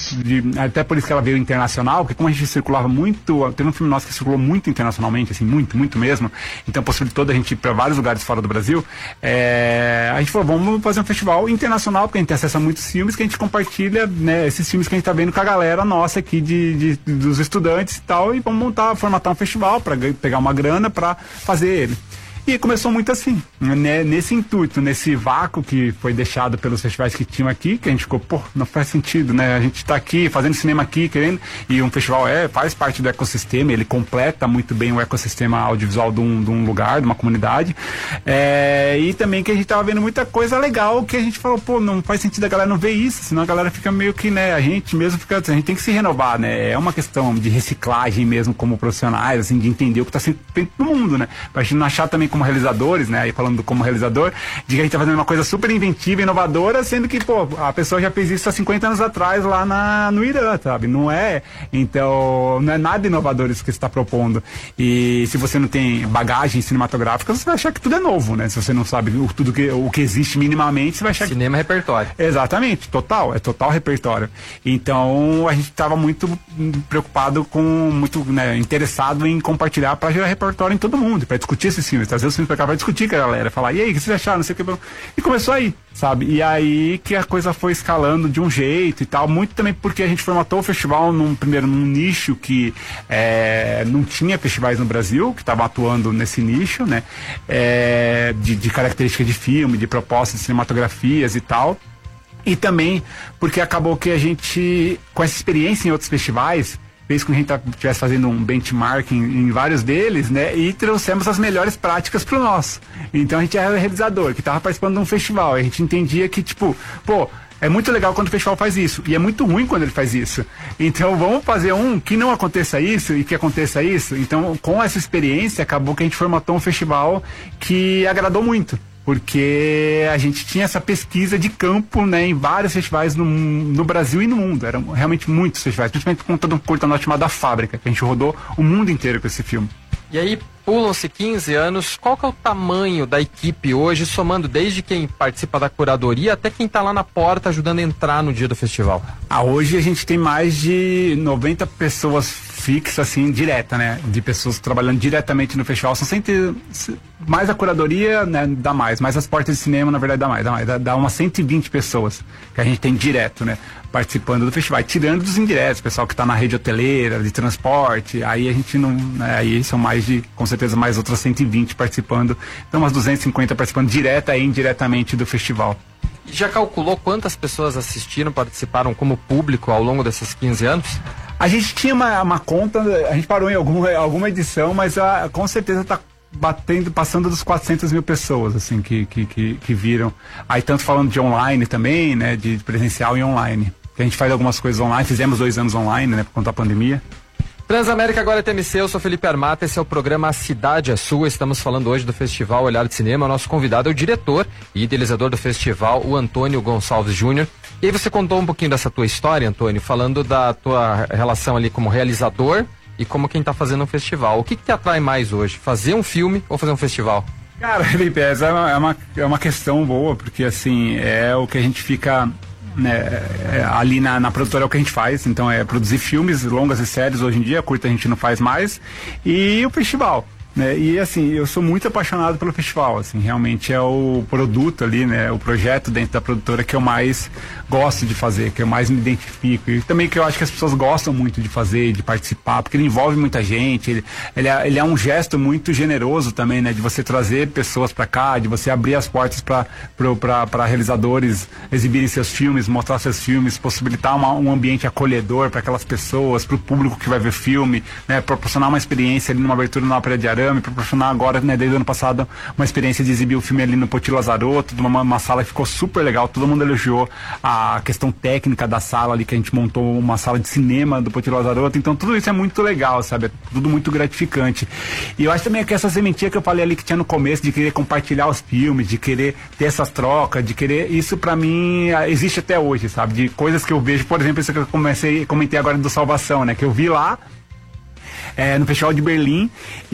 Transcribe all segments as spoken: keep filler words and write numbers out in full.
de, até por isso que ela veio internacional, porque como a gente circulava muito, teve um filme nosso que circulou muito internacionalmente, assim, muito, muito mesmo, então possibilitou da gente ir para vários lugares fora do Brasil, é, a gente falou, vamos fazer um festival internacional, porque a gente tem acesso a muitos filmes que a gente compartilha, né, esses filmes que a gente tá vendo com a galera nossa aqui de, de, dos estudantes e tal, e vamos montar, formatar um festival para pegar uma grana para fazer ele. E começou muito assim, né? Nesse intuito, nesse vácuo que foi deixado pelos festivais que tinham aqui, que a gente ficou, pô, não faz sentido, né? A gente tá aqui, fazendo cinema aqui, querendo, e um festival é, faz parte do ecossistema, ele completa muito bem o ecossistema audiovisual de um, de um lugar, de uma comunidade, é, e também que a gente tava vendo muita coisa legal, que a gente falou, pô, não faz sentido a galera não ver isso, senão a galera fica meio que, né, a gente mesmo fica, a gente tem que se renovar, né? É uma questão de reciclagem mesmo como profissionais, assim, de entender o que tá sendo feito no mundo, né? Pra gente não achar também como realizadores, né, aí falando do como realizador, de que a gente tá fazendo uma coisa super inventiva, inovadora, sendo que, pô, a pessoa já fez isso há cinquenta anos atrás lá na, no Irã, sabe? Não é, então, não é nada inovador isso que você está propondo. E se você não tem bagagem cinematográfica, você vai achar que tudo é novo, né? Se você não sabe o, tudo que, o que existe minimamente, você vai achar Cinema que... é repertório. Exatamente, total, é total repertório. Então, a gente estava muito preocupado com, muito, né, interessado em compartilhar para gerar repertório em todo mundo, para discutir esses filmes, trazer os filmes pra cá pra discutir com a galera, falar, e aí, o que vocês acharam, não sei o que, e começou aí, sabe, e aí que a coisa foi escalando de um jeito e tal, muito também porque a gente formatou o festival num, primeiro num nicho que é, não tinha festivais no Brasil, que estavam atuando nesse nicho, né, é, de, de características de filme, de propostas de cinematografias e tal, e também porque acabou que a gente, com essa experiência em outros festivais, fez com que a gente estivesse fazendo um benchmarking em vários deles, né? E trouxemos as melhores práticas pro nosso. Então a gente era o realizador, que estava participando de um festival. E a gente entendia que, tipo, pô, é muito legal quando o festival faz isso. E é muito ruim quando ele faz isso. Então vamos fazer um que não aconteça isso e que aconteça isso. Então, com essa experiência, acabou que a gente formatou um festival que agradou muito. Porque a gente tinha essa pesquisa de campo, né, em vários festivais no, no Brasil e no mundo. Eram realmente muitos festivais, principalmente por conta de um curta-noite chamado A Fábrica, que a gente rodou o mundo inteiro com esse filme. E aí, pulam-se quinze anos, qual que é o tamanho da equipe hoje, somando desde quem participa da curadoria até quem está lá na porta ajudando a entrar no dia do festival? Ah, hoje a gente tem mais de noventa pessoas fixas, assim, direta, né? De pessoas trabalhando diretamente no festival. São sempre... Mais a curadoria, né, dá mais. Mais as portas de cinema, na verdade, dá mais. Dá, mais, dá, dá umas cento e vinte pessoas que a gente tem direto, né? Participando do festival. Tirando dos indiretos, pessoal que está na rede hoteleira, de transporte. Aí a gente não... Né, aí são mais de... Com certeza, mais outras cento e vinte participando. Então, umas duzentas e cinquenta participando direta e indiretamente do festival. E já calculou quantas pessoas assistiram, participaram como público ao longo desses quinze anos? A gente tinha uma, uma conta, a gente parou em alguma, alguma edição, mas a, com certeza está batendo, passando dos quatrocentas mil pessoas, assim, que, que, que, que viram. Aí tanto falando de online também, né, de presencial e online. A gente faz algumas coisas online, fizemos dois anos online, né, por conta da pandemia. Transamérica agora é T M C, eu sou Felipe Armata, esse é o programa A Cidade é Sua, estamos falando hoje do Festival Olhar de Cinema, o nosso convidado é o diretor e idealizador do festival, o Antônio Gonçalves Júnior. E aí você contou um pouquinho dessa tua história, Antônio, falando da tua relação ali como realizador e como quem tá fazendo um festival. O que, que te atrai mais hoje, fazer um filme ou fazer um festival? Cara, Felipe, essa é uma, é uma, é uma questão boa, porque assim, é o que a gente fica... Né, é, ali na, na produtora é o que a gente faz, então é produzir filmes, longas e séries hoje em dia, curta a gente não faz mais, e o festival, né, e assim, eu sou muito apaixonado pelo festival, assim, realmente é o produto ali, né, o projeto dentro da produtora que eu mais gosto de fazer, que eu mais me identifico, e também que eu acho que as pessoas gostam muito de fazer, de participar, porque ele envolve muita gente, ele, ele, é, ele é um gesto muito generoso também, né, de você trazer pessoas para cá, de você abrir as portas para realizadores exibirem seus filmes, mostrar seus filmes, possibilitar uma, um ambiente acolhedor para aquelas pessoas, para o público que vai ver filme, né, proporcionar uma experiência ali numa abertura numa Ópera de Arame, proporcionar agora, né, desde o ano passado, uma experiência de exibir o filme ali no Potilo Lazaroto, uma, uma sala que ficou super legal, todo mundo elogiou a questão técnica da sala ali, que a gente montou uma sala de cinema do Potilo Lazaroto, então tudo isso é muito legal, sabe, é tudo muito gratificante. E eu acho também que essa sementinha que eu falei ali que tinha no começo, de querer compartilhar os filmes, de querer ter essas trocas, de querer, isso pra mim existe até hoje, sabe, de coisas que eu vejo, por exemplo, isso que eu comecei, comentei agora do Salvação, né, que eu vi lá. é, no Festival de Berlim,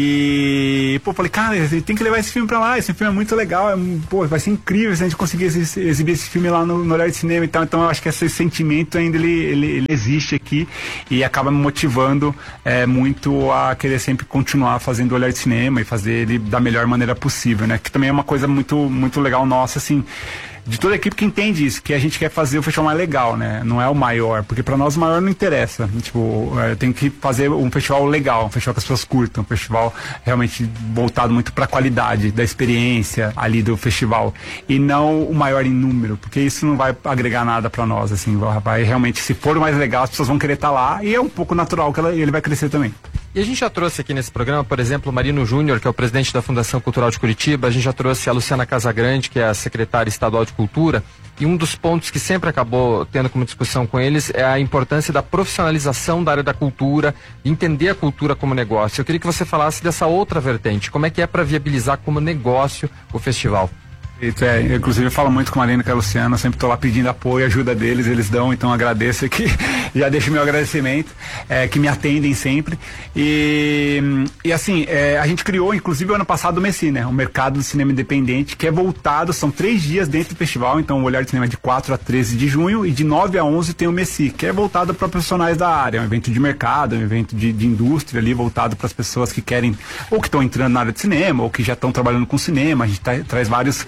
e, pô, falei, cara, tem que levar esse filme pra lá, esse filme é muito legal, é, pô, vai ser incrível se a gente conseguir exibir esse filme lá no, no Olhar de Cinema e tal. Então eu acho que esse sentimento ainda ele, ele, ele existe aqui e acaba me motivando é, muito a querer sempre continuar fazendo o Olhar de Cinema e fazer ele da melhor maneira possível, né? Que também é uma coisa muito, muito legal nossa, assim, de toda a equipe que entende isso, que a gente quer fazer o festival mais legal, né? Não é o maior, porque para nós o maior não interessa. Tipo, é, tem que fazer um festival legal, um festival que as pessoas curtam, um festival realmente voltado muito para a qualidade da experiência ali do festival e não o maior em número, porque isso não vai agregar nada para nós, assim, vai realmente, se for o mais legal, as pessoas vão querer estar lá e é um pouco natural que ela, ele vai crescer também. E a gente já trouxe aqui nesse programa, por exemplo, o Marino Júnior, que é o presidente da Fundação Cultural de Curitiba, a gente já trouxe a Luciana Casagrande, que é a secretária estadual de Cultura, e um dos pontos que sempre acabou tendo como discussão com eles é a importância da profissionalização da área da cultura, entender a cultura como negócio. Eu queria que você falasse dessa outra vertente, como é que é para viabilizar como negócio o festival? É, eu, inclusive eu falo muito com a Marina e com a Luciana, sempre estou lá pedindo apoio, ajuda deles, eles dão, então agradeço aqui, já deixo meu agradecimento, é, que me atendem sempre. E, e assim, é, a gente criou, inclusive, o ano passado o MECI, né? O Mercado do Cinema Independente, que é voltado, são três dias dentro do festival, então o Olhar de Cinema é de quatro a treze de junho, e de nove a onze tem o MECI, que é voltado para profissionais da área, é um evento de mercado, um evento de, de indústria ali, voltado para as pessoas que querem, ou que estão entrando na área de cinema, ou que já estão trabalhando com cinema. A gente tá, traz vários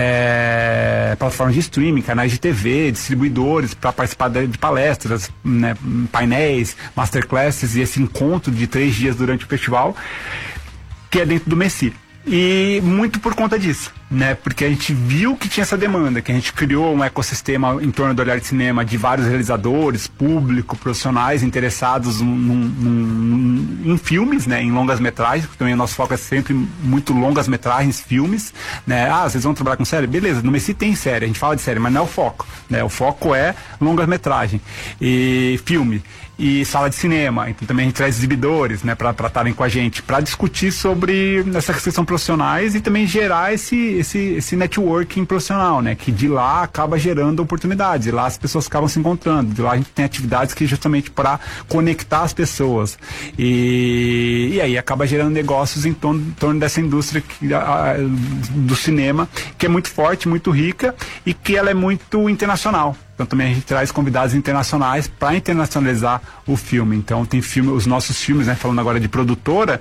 É, plataformas de streaming, canais de T V, distribuidores para participar de, de palestras, né, painéis, masterclasses e esse encontro de três dias durante o festival, que é dentro do MECI. E muito por conta disso, né? Porque a gente viu que tinha essa demanda, que a gente criou um ecossistema em torno do Olhar de Cinema de vários realizadores, público, profissionais interessados num, num, num, em filmes, né? Em longas-metragens, porque também o nosso foco é sempre muito longas-metragens, filmes, né? Ah, vocês vão trabalhar com série? Beleza, no MECI tem série, a gente fala de série, mas não é o foco, né? O foco é longas-metragem e filme. E sala de cinema, então também a gente traz exibidores, né, para estarem com a gente, para discutir sobre essa questão profissionais e também gerar esse, esse, esse networking profissional, né, que de lá acaba gerando oportunidades, de lá as pessoas acabam se encontrando, de lá a gente tem atividades que justamente para conectar as pessoas e, e aí acaba gerando negócios em torno, em torno dessa indústria que, a, do cinema, que é muito forte, muito rica e que ela é muito internacional. Então também a gente traz convidados internacionais para internacionalizar o filme. Então tem filme, os nossos filmes, né, falando agora de produtora,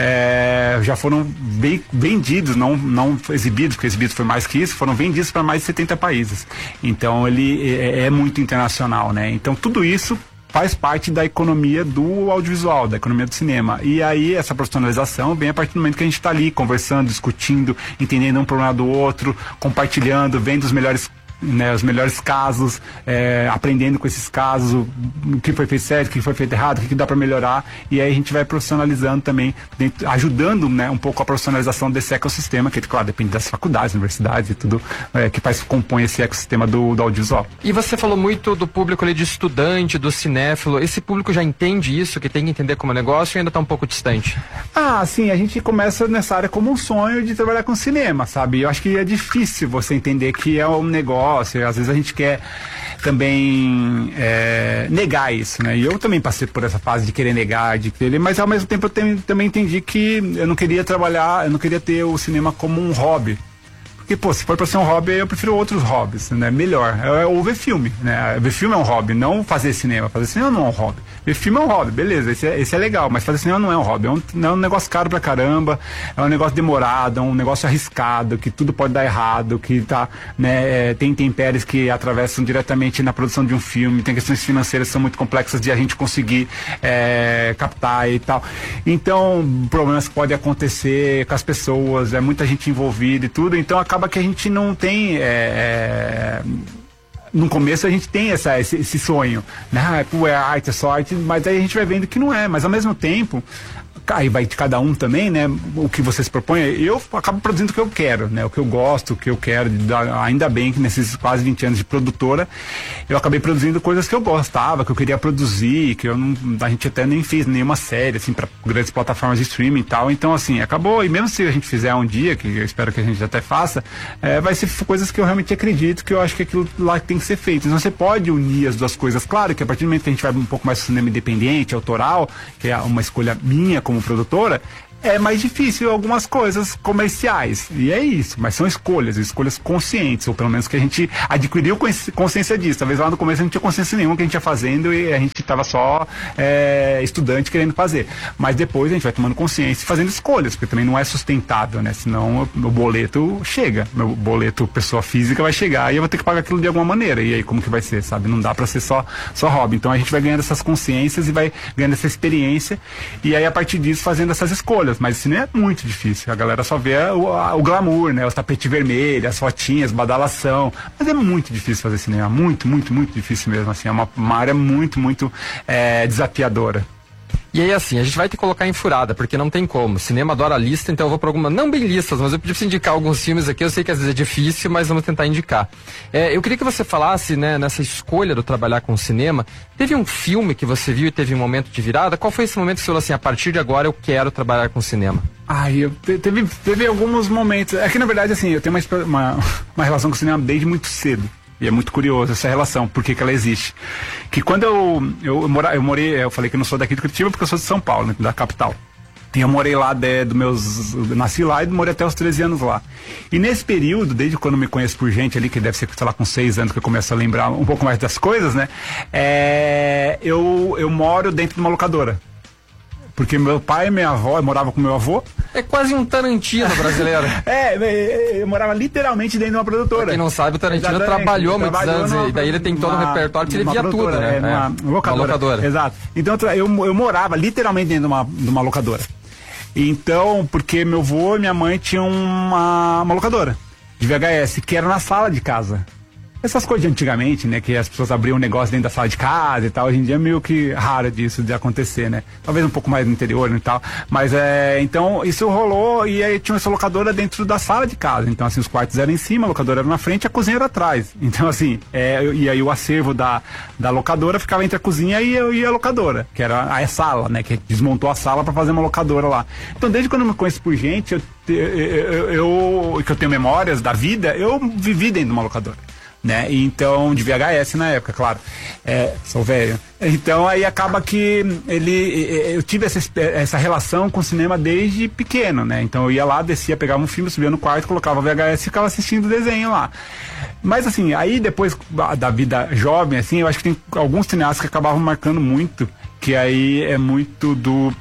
é, já foram bem, vendidos, não, não exibidos, porque exibidos foi mais que isso, foram vendidos para mais de setenta países. Então ele é, é muito internacional, né? Então tudo isso faz parte da economia do audiovisual, da economia do cinema. E aí essa profissionalização vem a partir do momento que a gente está ali conversando, discutindo, entendendo um problema do outro, compartilhando, vendo os melhores, né, os melhores casos, é, aprendendo com esses casos, o, o que foi feito certo, o que foi feito errado, o que, que dá para melhorar, e aí a gente vai profissionalizando também, dentro, ajudando, né, um pouco a profissionalização desse ecossistema, que, claro, depende das faculdades, universidades e tudo, é, que faz, compõe esse ecossistema do, do audiovisual. E você falou muito do público ali de estudante, do cinéfilo, esse público já entende isso, que tem que entender como negócio, ou ainda está um pouco distante? Ah, sim, a gente começa nessa área como um sonho de trabalhar com cinema, sabe? Eu acho que é difícil você entender que é um negócio. Às vezes a gente quer também é, negar isso, né? E eu também passei por essa fase de querer negar, de querer, mas ao mesmo tempo eu tem, também entendi que eu não queria trabalhar, eu não queria ter o cinema como um hobby. Porque, pô, se for pra ser um hobby, eu prefiro outros hobbies, né? Melhor. É, ou ver filme, né? Ver filme é um hobby, não fazer cinema. Fazer cinema não é um hobby. Ver filme é um hobby, beleza, esse é, esse é legal, mas fazer cinema não é um hobby. É um, é um negócio caro pra caramba, é um negócio demorado, é um negócio arriscado, que tudo pode dar errado, que tá, né, é, tem intempéries que atravessam diretamente na produção de um filme, tem questões financeiras que são muito complexas de a gente conseguir é, captar e tal. Então, problemas que podem acontecer com as pessoas, é muita gente envolvida e tudo, então acaba que a gente não tem é, no começo a gente tem essa, esse, esse sonho, né? Pô, é arte, é só arte, mas aí a gente vai vendo que não é, mas ao mesmo tempo aí vai de cada um também, né? O que você se propõe, eu acabo produzindo o que eu quero, né? O que eu gosto, o que eu quero, ainda bem que nesses quase vinte anos de produtora, eu acabei produzindo coisas que eu gostava, que eu queria produzir, que eu não, a gente até nem fez nenhuma série, assim, para grandes plataformas de streaming e tal, então assim, acabou, e mesmo se a gente fizer um dia, que eu espero que a gente até faça, é, vai ser coisas que eu realmente acredito, que eu acho que aquilo lá tem que ser feito. Então você pode unir as duas coisas, claro que a partir do momento que a gente vai um pouco mais pro cinema independente, autoral, que é uma escolha minha como produtora, é mais difícil algumas coisas comerciais, e é isso, mas são escolhas, escolhas conscientes, ou pelo menos que a gente adquiriu consciência disso. Talvez lá no começo a gente não tinha consciência nenhuma que a gente ia fazendo e a gente estava só é, estudante querendo fazer, mas depois a gente vai tomando consciência e fazendo escolhas, porque também não é sustentável, né? Senão o boleto chega, meu boleto pessoa física vai chegar e eu vou ter que pagar aquilo de alguma maneira, e aí como que vai ser, sabe? Não dá para ser só, só hobby. Então a gente vai ganhando essas consciências e vai ganhando essa experiência, e aí a partir disso fazendo essas escolhas. Mas isso não é muito difícil, a galera só vê o, a, o glamour, né? Os tapetes vermelhos, as fotinhas, badalação, mas é muito difícil fazer cinema, muito, muito, muito difícil mesmo, assim, é uma, uma área muito, muito é, desafiadora. E aí, assim, a gente vai ter que colocar em furada, porque não tem como. Cinema adora lista, então eu vou para alguma, não bem listas, mas eu pedi pra indicar alguns filmes aqui, eu sei que às vezes é difícil, mas vamos tentar indicar. É, eu queria que você falasse, né, nessa escolha do trabalhar com cinema, teve um filme que você viu e teve um momento de virada? Qual foi esse momento que você falou assim, a partir de agora eu quero trabalhar com cinema? Ai, eu te, teve, teve alguns momentos, é que na verdade, assim, eu tenho uma, uma, uma relação com o cinema desde muito cedo. E é muito curioso essa relação, por que que ela existe. Que quando eu, eu, mora, eu morei, eu falei que eu não sou daqui de Curitiba porque eu sou de São Paulo, né, da capital. E eu morei lá, de, do meus, eu nasci lá e morei até os treze anos lá. E nesse período, desde quando eu me conheço por gente ali, que deve ser, sei lá, com seis anos que eu começo a lembrar um pouco mais das coisas, né? É, eu, eu moro dentro de uma locadora. Porque meu pai e minha avó, eu morava com meu avô. É quase um Tarantino brasileiro. é, eu morava literalmente dentro de uma produtora. Pra quem não sabe, o Tarantino Exatamente, trabalhou muitos anos numa, e daí ele tem todo o repertório que ele via tudo, né? É, numa é, locadora. Uma locadora. Exato. Então eu, eu morava literalmente dentro de uma, de uma locadora. Então, porque meu avô e minha mãe tinham uma, uma locadora de V H S, que era na sala de casa. Essas coisas de antigamente, né, que as pessoas abriam um negócio dentro da sala de casa e tal, hoje em dia é meio que raro disso de acontecer, né? Talvez um pouco mais no interior e tal, mas é, então isso rolou e aí tinha essa locadora dentro da sala de casa, então assim, os quartos eram em cima, a locadora era na frente, a cozinha era atrás, então assim, é, e aí o acervo da, da locadora ficava entre a cozinha e, eu, e a locadora, que era a sala, né, que desmontou a sala para fazer uma locadora lá. Então desde quando eu me conheço por gente, eu, eu, eu, eu que eu tenho memórias da vida, eu vivi dentro de uma locadora. Né? Então, de V H S na época, claro. É, sou velho. Então, aí acaba que ele, eu tive essa, essa relação com o cinema desde pequeno, né? Então, eu ia lá, descia, pegava um filme, subia no quarto, colocava V H S e ficava assistindo o desenho lá. Mas, assim, aí depois da vida jovem, assim, eu acho que tem alguns cineastas que acabavam marcando muito, que aí é muito do...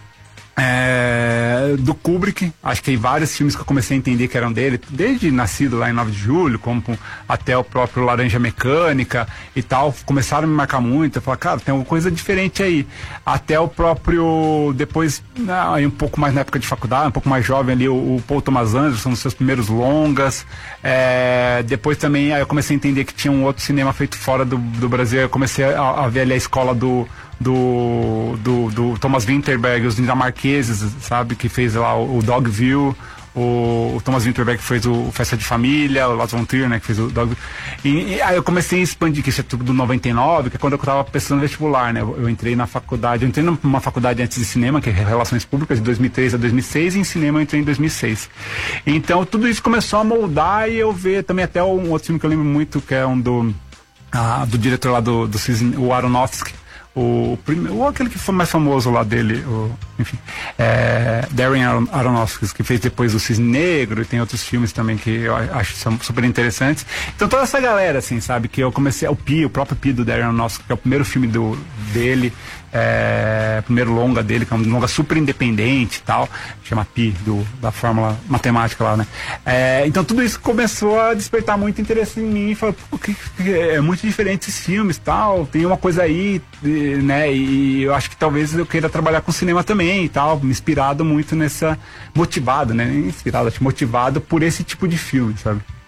É, do Kubrick, acho que tem vários filmes que eu comecei a entender que eram dele, desde Nascido lá em nove de julho, como até o próprio Laranja Mecânica e tal, começaram a me marcar muito, eu falei, cara, tem alguma coisa diferente aí, até o próprio, depois, aí um pouco mais na época de faculdade, um pouco mais jovem ali, o, o Paul Thomas Anderson, nos seus primeiros longas, é, depois também, aí eu comecei a entender que tinha um outro cinema feito fora do, do Brasil, eu comecei a, a ver ali a escola do Do, do, do Thomas Vinterberg, os dinamarqueses, sabe, que fez lá o, o Dogville, o, o Thomas Vinterberg que fez o, o Festa de Família, o Lars von Trier, né, que fez o Dogville. E, e aí eu comecei a expandir, que isso é tudo do noventa e nove, que é quando eu estava prestando vestibular, né, eu, eu entrei na faculdade, eu entrei numa faculdade antes de cinema, que é Relações Públicas, de dois mil e três a dois mil e seis, e em cinema eu entrei em dois mil e seis. Então tudo isso começou a moldar e eu ver também até um outro filme que eu lembro muito, que é um do, ah, do diretor lá do, do Cisne, o Aronofsky, O, primeiro, ou aquele que foi mais famoso lá dele, o, enfim, é, Darren Aronofsky, que fez depois o Cisne Negro, e tem outros filmes também que eu acho são super interessantes. Então toda essa galera, assim, sabe, que eu comecei, o Pi, o próprio Pi do Darren Aronofsky, que é o primeiro filme do, dele, é, primeiro longa dele, que é um longa super independente e tal, chama Pi, do, da fórmula matemática lá, né? É, então tudo isso começou a despertar muito interesse em mim, e falei, pô, que, que é muito diferente esses filmes e tal, tem uma coisa aí, e, né, e eu acho que talvez eu queira trabalhar com cinema também e tal, me inspirado muito nessa, motivado, né, inspirado, acho motivado por esse tipo de filme, sabe?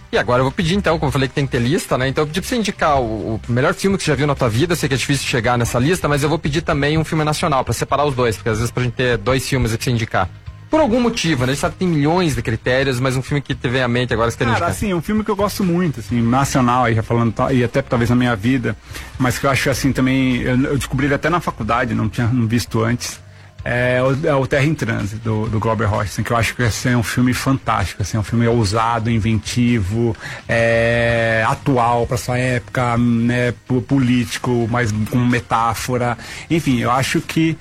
E agora eu vou pedir então, como eu falei que tem que ter lista, né? Então eu pedi pra você indicar o, o melhor filme que você já viu na tua vida. Eu sei que é difícil chegar nessa lista, mas eu vou pedir também um filme nacional, pra separar os dois, porque às vezes pra gente ter dois filmes aqui pra você indicar. Por algum motivo, né? A gente sabe que tem milhões de critérios, mas um filme que te vem à mente agora, você quer indicar. Cara, assim, um filme que eu gosto muito, assim, nacional, aí já falando, e até talvez na minha vida, mas que eu acho, assim, também, eu, eu descobri ele até na faculdade, não tinha não visto antes, é o, é o Terra em Trânsito, do, do Glauber Rocha, assim, que eu acho que assim, é um filme fantástico, assim, é um filme ousado, inventivo, é, atual para sua época, né, político, mas com metáfora, enfim, eu acho que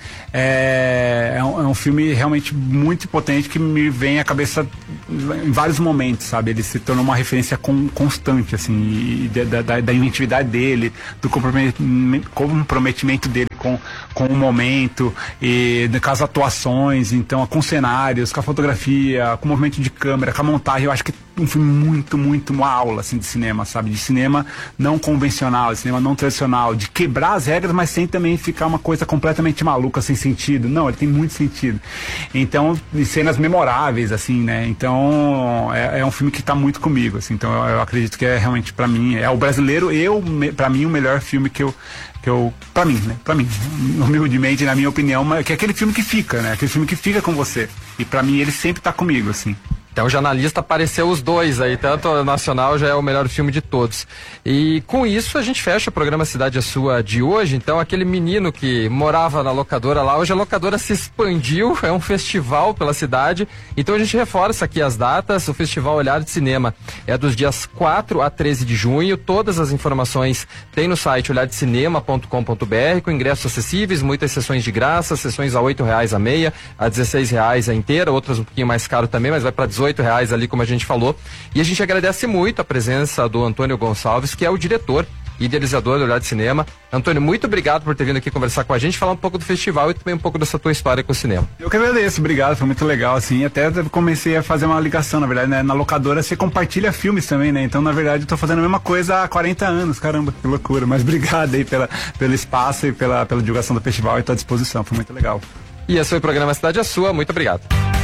é, é, um, é um filme realmente muito potente que me vem à cabeça em vários momentos, sabe, ele se tornou uma referência com, constante, assim, e da, da, da inventividade dele, do comprometimento, comprometimento dele com, com o momento, e com as atuações, então com cenários, com a fotografia, com o movimento de câmera, com a montagem. Eu acho que é um filme muito, muito uma aula assim, de cinema, sabe? De cinema não convencional, de cinema não tradicional, de quebrar as regras, mas sem também ficar uma coisa completamente maluca, sem sentido. Não, ele tem muito sentido. Então, de cenas memoráveis, assim, né? Então, é, é um filme que está muito comigo, assim. Então, eu, eu acredito que é realmente, para mim, é o brasileiro, eu, para mim, o melhor filme que eu que eu, pra mim, né, pra mim, humildemente, na minha opinião, que é aquele filme que fica, né, aquele filme que fica com você, e pra mim ele sempre tá comigo, assim. Então já na lista apareceu os dois aí, tanto o nacional já é o melhor filme de todos. E com isso a gente fecha o programa Cidade é Sua de hoje. Então aquele menino que morava na locadora lá, hoje a locadora se expandiu, é um festival pela cidade. Então a gente reforça aqui as datas. O Festival Olhar de Cinema é dos dias quatro a treze de junho. Todas as informações tem no site olhar de cinema ponto com ponto br, com ingressos acessíveis, muitas sessões de graça, sessões a oito reais a meia, a dezesseis reais a inteira, outras um pouquinho mais caro também, mas vai para dezoito reais ali, como a gente falou. E a gente agradece muito a presença do Antônio Gonçalves, que é o diretor e idealizador do Olhar de Cinema. Antônio, muito obrigado por ter vindo aqui conversar com a gente, falar um pouco do festival e também um pouco dessa tua história com o cinema. Eu que agradeço, obrigado, foi muito legal, assim, até comecei a fazer uma ligação, na verdade, né, na locadora você compartilha filmes também, né, então na verdade eu tô fazendo a mesma coisa há quarenta anos, caramba, que loucura, mas obrigado aí pela, pelo espaço e pela, pela divulgação do festival e tua disposição, foi muito legal. E esse foi o programa Cidade é Sua, muito obrigado.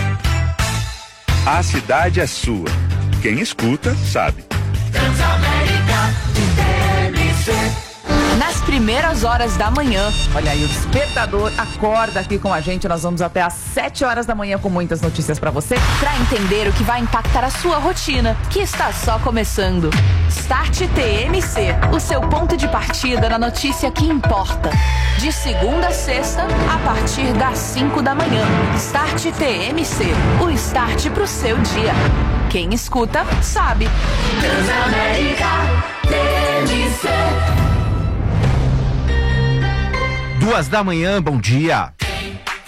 A cidade é sua. Quem escuta, sabe. Nas primeiras horas da manhã. Olha aí, o Despertador acorda aqui com a gente. Nós vamos até às sete horas da manhã com muitas notícias pra você, pra entender o que vai impactar a sua rotina, que está só começando. Start T M C, o seu ponto de partida na notícia que importa. De segunda a sexta, a partir das cinco da manhã. Start T M C, o start pro seu dia. Quem escuta, sabe. Transamérica T M C. Duas da manhã, bom dia.